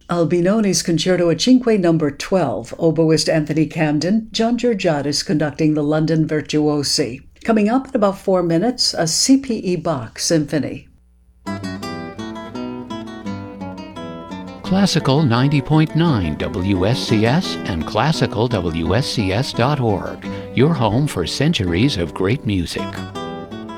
Albinoni's Concerto at Cinque No. 12, oboist Anthony Camden, John Georgiadis conducting the London Virtuosi. Coming up in about 4 minutes, a C.P.E. Bach Symphony. Classical 90.9 WSCS and classicalwscs.org, your home for centuries of great music.